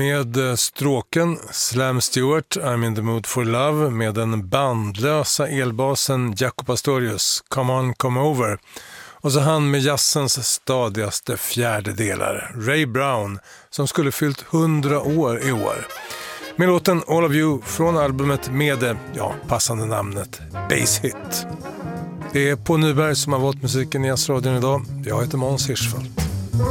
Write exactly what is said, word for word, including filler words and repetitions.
med stråken Slam Stewart, I'm in the mood for love, med den bandlösa elbasen Jaco Pastorius, Come on, come over. Och så han med jazzens stadigaste fjärdedelar, Ray Brown, som skulle fyllt hundra år i år. Med låten All of You från albumet med det, ja, passande namnet Bass Hit. Det är På Nyberg som har valt musiken i Jazzradion idag. Jag heter Måns Hirschfeldt.